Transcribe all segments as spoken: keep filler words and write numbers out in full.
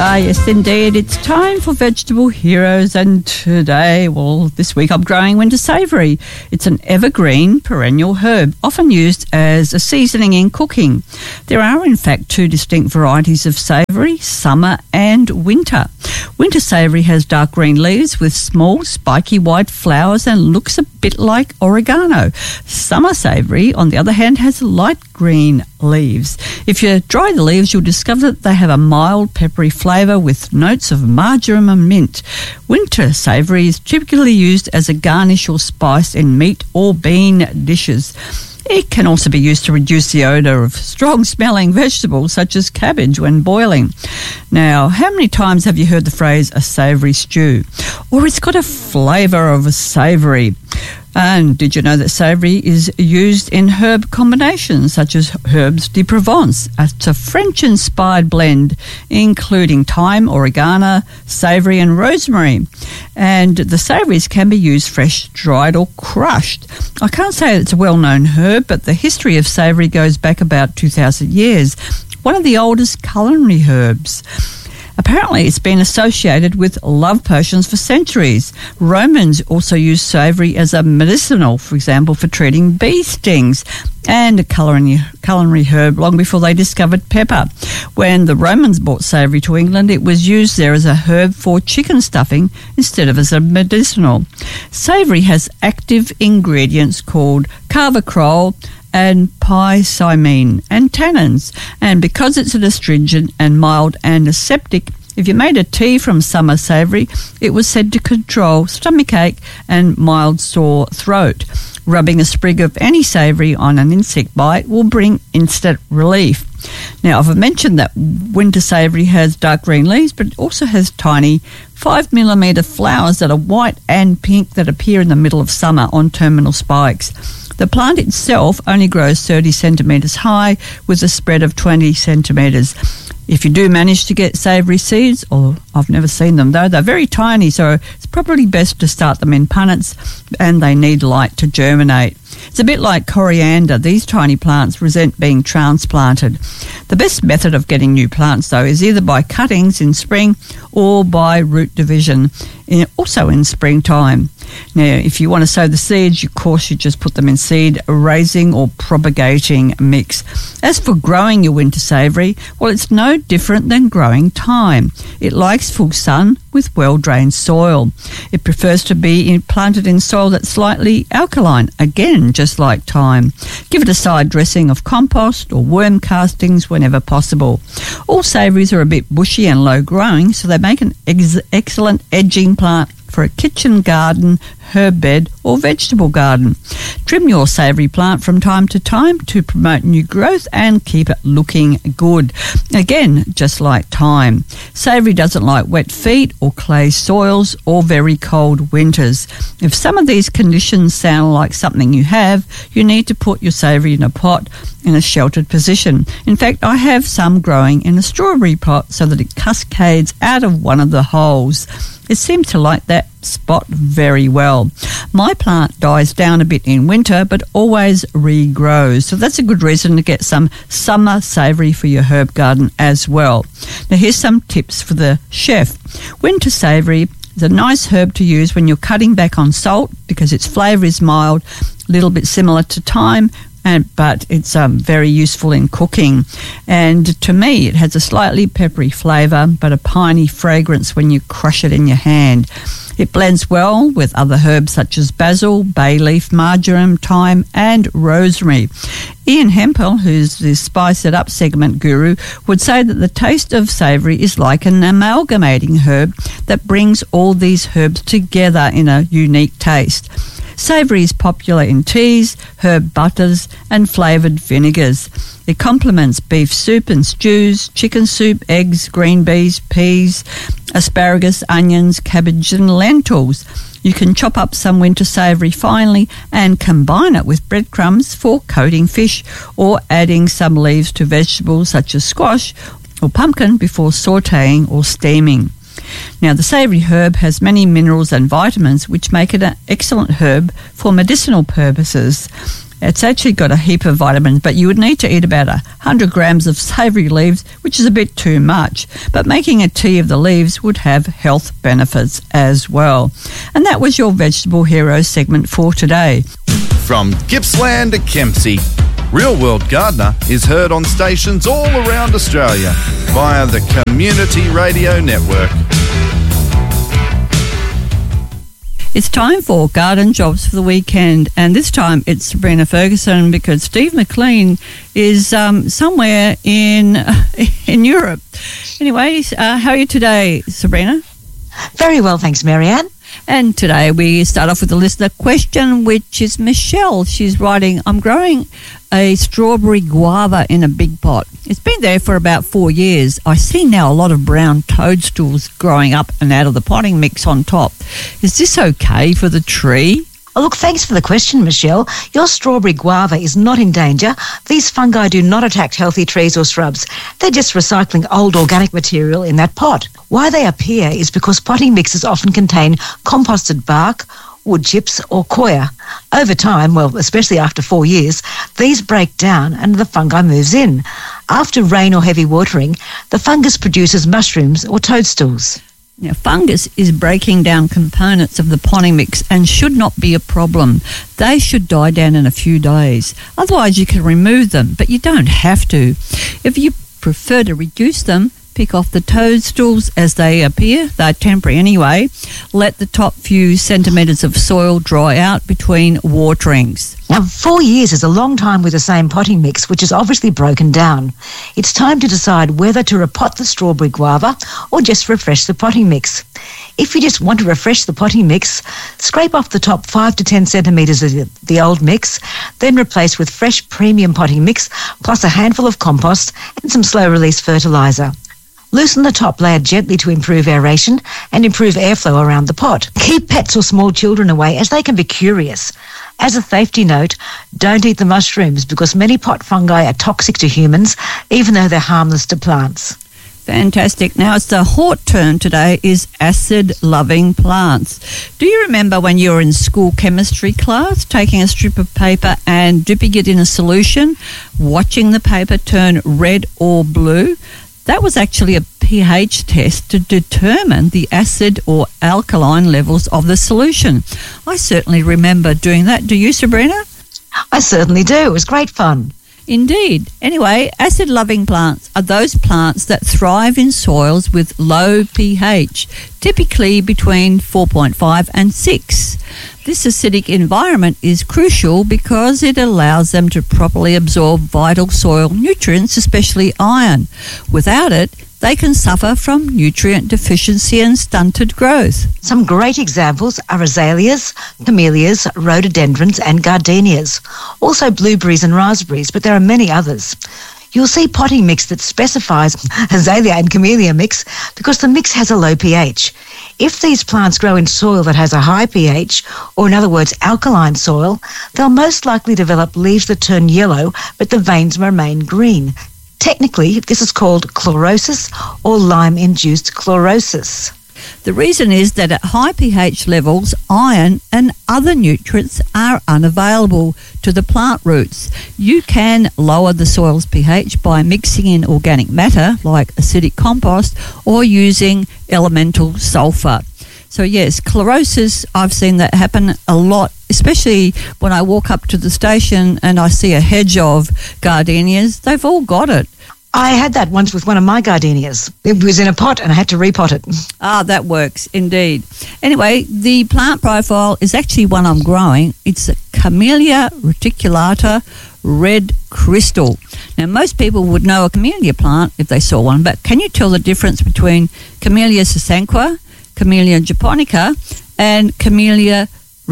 Ah, yes, indeed. It's time for Vegetable Heroes, and today, well, this week I'm growing winter savoury. It's an evergreen perennial herb, often used as a seasoning in cooking. There are, in fact, two distinct varieties of savoury, summer and winter. Winter savoury has dark green leaves with small, spiky white flowers and looks a bit like oregano. Summer savoury, on the other hand, has light green leaves. If you dry the leaves, you'll discover that they have a mild, peppery flavour with notes of marjoram and mint. Winter savoury is typically used as a garnish or spice in meat or bean dishes. It can also be used to reduce the odour of strong-smelling vegetables such as cabbage when boiling. Now, how many times have you heard the phrase a savoury stew? Or it's got a flavour of a savoury. And did you know that savoury is used in herb combinations such as herbes de Provence? It's a French-inspired blend including thyme, oregano, savoury and rosemary. And the savouries can be used fresh, dried or crushed. I can't say it's a well-known herb, but the history of savoury goes back about two thousand years. One of the oldest culinary herbs. Apparently, it's been associated with love potions for centuries. Romans also used savoury as a medicinal, for example, for treating bee stings, and a culinary, culinary herb long before they discovered pepper. When the Romans brought savoury to England, it was used there as a herb for chicken stuffing instead of as a medicinal. Savoury has active ingredients called carvacrol and picosamine and tannins, and because it's an astringent and mild antiseptic, if you made a tea from summer savoury, it was said to control stomachache and mild sore throat. Rubbing a sprig of any savoury on an insect bite will bring instant relief. Now, I've mentioned that winter savoury has dark green leaves, but it also has tiny five millimetre flowers that are white and pink that appear in the middle of summer on terminal spikes. The plant itself only grows thirty centimetres high with a spread of twenty centimetres. If you do manage to get savoury seeds, or I've never seen them though, they're very tiny, so it's probably best to start them in punnets, and they need light to germinate. It's a bit like coriander. These tiny plants resent being transplanted. The best method of getting new plants, though, is either by cuttings in spring or by root division, in, also in springtime. Now, if you want to sow the seeds, of course, you just put them in seed raising or propagating mix. As for growing your winter savoury, well, it's no different than growing thyme. It likes full sun with well-drained soil. It prefers to be in, planted in soil that's slightly alkaline, again, just like thyme. Give it a side dressing of compost or worm castings whenever possible. All savouries are a bit bushy and low-growing, so they make an ex- excellent edging plant for a kitchen garden, herb bed or vegetable garden. Trim your savoury plant from time to time to promote new growth and keep it looking good. Again, just like thyme. Savoury doesn't like wet feet or clay soils or very cold winters. If some of these conditions sound like something you have, you need to put your savoury in a pot in a sheltered position. In fact, I have some growing in a strawberry pot so that it cascades out of one of the holes. It seems to like that spot very well. My plant dies down a bit in winter but always regrows, so that's a good reason to get some summer savoury for your herb garden as well. Now here's some tips for the chef. Winter savoury is a nice herb to use when you're cutting back on salt because its flavour is mild, a little bit similar to thyme, And, but it's um, very useful in cooking. And to me, it has a slightly peppery flavour, but a piney fragrance when you crush it in your hand. It blends well with other herbs such as basil, bay leaf, marjoram, thyme and rosemary. Ian Hempel, who's the Spice It Up segment guru, would say that the taste of savoury is like an amalgamating herb that brings all these herbs together in a unique taste. Savoury is popular in teas, herb butters and flavoured vinegars. It complements beef soup and stews, chicken soup, eggs, green beans, peas, asparagus, onions, cabbage and lentils. You can chop up some winter savoury finely and combine it with breadcrumbs for coating fish or adding some leaves to vegetables such as squash or pumpkin before sautéing or steaming. Now, the savoury herb has many minerals and vitamins which make it an excellent herb for medicinal purposes. It's actually got a heap of vitamins, but you would need to eat about one hundred grams of savoury leaves, which is a bit too much. But making a tea of the leaves would have health benefits as well. And that was your Vegetable Hero segment for today. From Gippsland to Kempsey, Real World Gardener is heard on stations all around Australia via the Community Radio Network. It's time for Garden Jobs for the weekend, and this time it's Sabrina Ferguson because Steve McLean is um, somewhere in in Europe. Anyway, uh, how are you today, Sabrina? Very well, thanks, Marianne. And today we start off with a listener question, which is Michelle. She's writing, I'm growing a strawberry guava in a big pot. It's been there for about four years. I see now a lot of brown toadstools growing up and out of the potting mix on top. Is this okay for the tree? Oh, look, thanks for the question, Michelle. Your strawberry guava is not in danger. These fungi do not attack healthy trees or shrubs. They're just recycling old organic material in that pot. Why they appear is because potting mixes often contain composted bark, wood chips or coir. Over time, well, especially after four years, these break down and the fungi moves in. After rain or heavy watering, the fungus produces mushrooms or toadstools. Now, fungus is breaking down components of the potting mix and should not be a problem. They should die down in a few days. Otherwise, you can remove them, but you don't have to. If you prefer to reduce them, pick off the toadstools as they appear. They're temporary anyway. Let the top few centimetres of soil dry out between waterings. Now, four years is a long time with the same potting mix, which is obviously broken down. It's time to decide whether to repot the strawberry guava or just refresh the potting mix. If you just want to refresh the potting mix, scrape off the top five to ten centimetres of the, the old mix, then replace with fresh premium potting mix, plus a handful of compost and some slow-release fertiliser. Loosen the top layer gently to improve aeration and improve airflow around the pot. Keep pets or small children away as they can be curious. As a safety note, don't eat the mushrooms because many pot fungi are toxic to humans, even though they're harmless to plants. Fantastic. Now it's the hot term today is acid-loving plants. Do you remember when you were in school chemistry class, taking a strip of paper and dipping it in a solution, watching the paper turn red or blue? That was actually a pH test to determine the acid or alkaline levels of the solution. I certainly remember doing that. Do you, Sabrina? I certainly do. It was great fun. Indeed. Anyway, acid-loving plants are those plants that thrive in soils with low pH, typically between four point five and six. This acidic environment is crucial because it allows them to properly absorb vital soil nutrients, especially iron. Without it, they can suffer from nutrient deficiency and stunted growth. Some great examples are azaleas, camellias, rhododendrons and gardenias. Also blueberries and raspberries, but there are many others. You'll see potting mix that specifies azalea and camellia mix because the mix has a low pH. If these plants grow in soil that has a high pH, or in other words, alkaline soil, they'll most likely develop leaves that turn yellow, but the veins remain green. Technically, this is called chlorosis or Lyme-induced chlorosis. The reason is that at high pH levels, iron and other nutrients are unavailable to the plant roots. You can lower the soil's pH by mixing in organic matter like acidic compost or using elemental sulfur. So yes, chlorosis, I've seen that happen a lot, especially when I walk up to the station and I see a hedge of gardenias. They've all got it. I had that once with one of my gardenias. It was in a pot and I had to repot it. Ah, that works indeed. Anyway, the plant profile is actually one I'm growing. It's a Camellia reticulata red crystal. Now, most people would know a camellia plant if they saw one, but can you tell the difference between Camellia sasanqua, Camellia japonica, and Camellia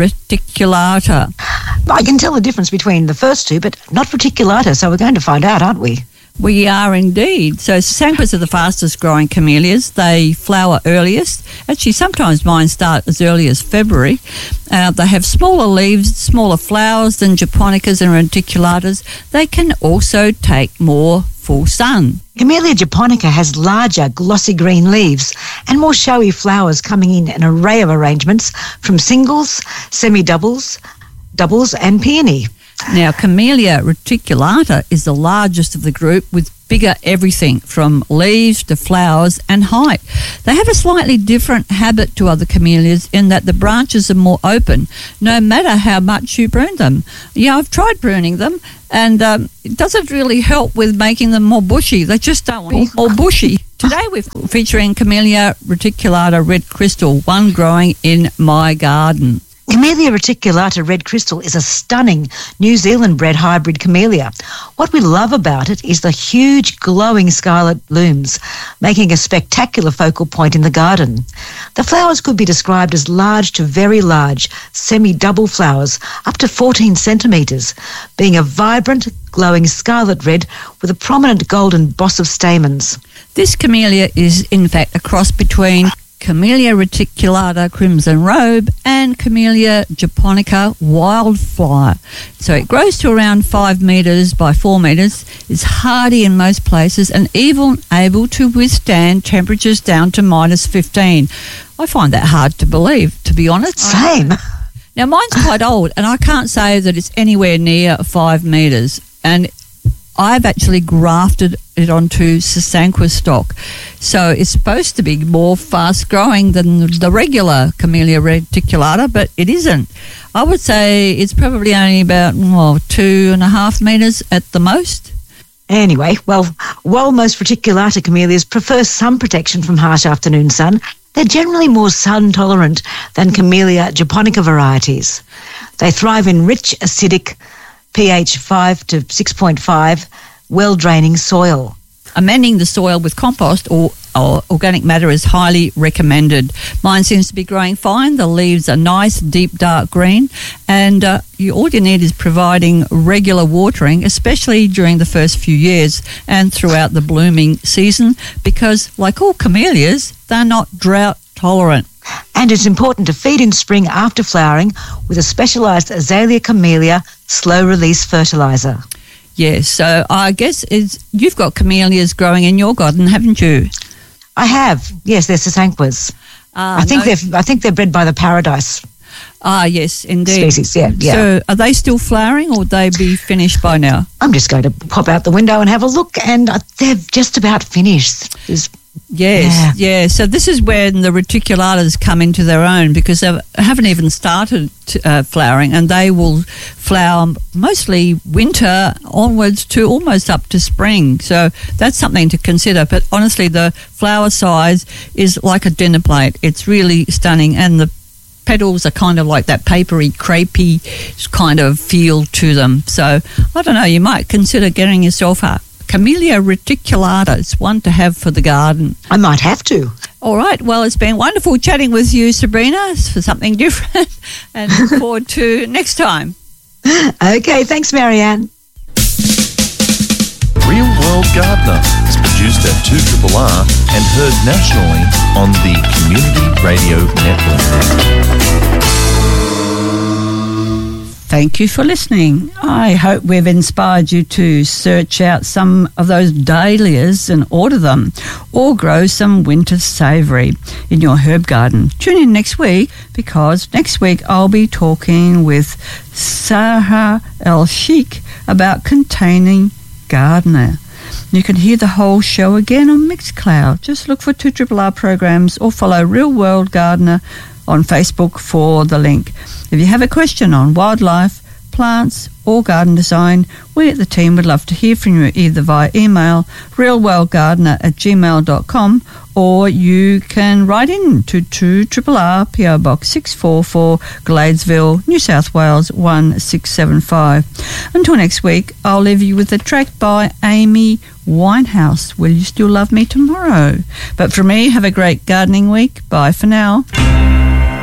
reticulata? I can tell the difference between the first two, but not reticulata, so we're going to find out, aren't we? We are indeed. So sasanquas are the fastest growing camellias. They flower earliest. Actually, sometimes mine start as early as February. Uh, they have smaller leaves, smaller flowers than japonicas and reticulatas. They can also take more full sun. Camellia japonica has larger, glossy green leaves and more showy flowers coming in an array of arrangements from singles, semi-doubles, doubles and peony. Now, Camellia reticulata is the largest of the group, with bigger everything from leaves to flowers and height. They have a slightly different habit to other camellias in that the branches are more open, no matter how much you prune them. Yeah, I've tried pruning them, and um, it doesn't really help with making them more bushy. They just don't want more bushy. Today we're featuring Camellia reticulata red crystal, one growing in my garden. Camellia reticulata red crystal is a stunning New Zealand-bred hybrid camellia. What we love about it is the huge glowing scarlet blooms, making a spectacular focal point in the garden. The flowers could be described as large to very large, semi-double flowers, up to fourteen centimetres, being a vibrant, glowing scarlet red with a prominent golden boss of stamens. This camellia is in fact a cross between Camellia reticulata crimson robe and Camellia japonica wildflower. So it grows to around five metres by four metres, is hardy in most places and even able to withstand temperatures down to minus fifteen. I find that hard to believe, to be honest. Same. Now, mine's quite old and I can't say that it's anywhere near five metres, and I've actually grafted it onto Sasanqua stock. So it's supposed to be more fast growing than the regular Camellia reticulata, but it isn't. I would say it's probably only about well, two and a half metres at the most. Anyway, well, while most reticulata camellias prefer some protection from harsh afternoon sun, they're generally more sun tolerant than Camellia japonica varieties. They thrive in rich, acidic, pH five to six point five, well-draining soil. Amending the soil with compost or, or organic matter is highly recommended. Mine seems to be growing fine. The leaves are nice, deep, dark green, and uh, you, all you need is providing regular watering, especially during the first few years and throughout the blooming season, because like all camellias, they're not drought tolerant. And it's important to feed in spring after flowering with a specialised Azalea camellia slow-release fertiliser. Yes, so I guess it's, you've got camellias growing in your garden, haven't you? I have. Yes, they're Sasanquas. Uh, I think no. they're. I think they're bred by the Paradise Ah, yes, indeed. species. Yeah, yeah. So are they still flowering or would they be finished by now? I'm just going to pop out the window and have a look, and uh, they're just about finished. There's Yes, yeah. yeah. So this is when the reticulatas come into their own, because they haven't even started to, uh, flowering, and they will flower mostly winter onwards to almost up to spring. So that's something to consider. But honestly, the flower size is like a dinner plate. It's really stunning, and the petals are kind of like that papery, crepey kind of feel to them. So I don't know, you might consider getting yourself a Camellia reticulata. It's one to have for the garden. I might have to. All right. Well, it's been wonderful chatting with you, Sabrina, for something different, and look forward to next time. Okay, thanks, Marianne. Real World Gardener is produced at two R R R and heard nationally on the Community Radio Network. Thank you for listening. I hope we've inspired you to search out some of those dahlias and order them, or grow some winter savoury in your herb garden. Tune in next week, because next week I'll be talking with Sarah El Sheikh about containing gardener. You can hear the whole show again on Mixcloud. Just look for two R R R programs or follow Real World Gardener on Facebook for the link. If you have a question on wildlife, plants or garden design, we at the team would love to hear from you either via email realworldgardener at gmail dot com, or you can write in to two R R R P O Box six four four Gladesville, New South Wales one six seven five. Until next week, I'll leave you with a track by Amy Winehouse, Will You Still Love Me Tomorrow? But for me, have a great gardening week. Bye for now.